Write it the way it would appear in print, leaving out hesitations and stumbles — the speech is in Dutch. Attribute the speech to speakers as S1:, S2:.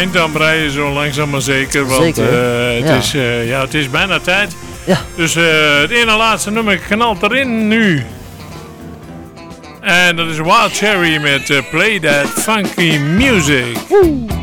S1: eind aan breien, zo langzaam maar zeker. Want
S2: Zeker,
S1: het is bijna tijd.
S2: Ja.
S1: Dus het ene laatste nummer knalt erin nu. En dat is Wild Cherry met Play That Funky Music.
S2: Woe.